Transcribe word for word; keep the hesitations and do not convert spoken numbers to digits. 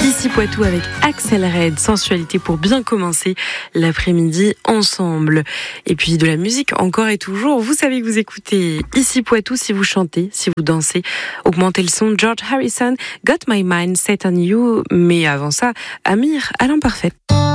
Ici Poitou avec Axel Red, sensualité pour bien commencer l'après-midi ensemble. Et puis de la musique encore et toujours. Vous savez que vous écoutez Ici Poitou si vous chantez, si vous dansez. Augmentez le son. George Harrison, Got My Mind Set on You. Mais avant ça, Amir à l'imparfait.